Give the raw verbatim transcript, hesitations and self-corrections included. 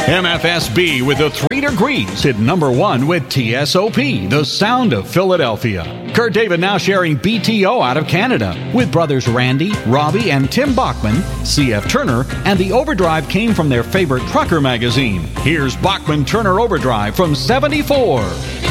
M F S B with the Three Degrees hit number one with T S O P, The Sound of Philadelphia. Kurt David now sharing B T O out of Canada with brothers Randy, Robbie, and Tim Bachman. C F Turner and the Overdrive came from their favorite trucker magazine. Here's Bachman Turner Overdrive from seventy-four.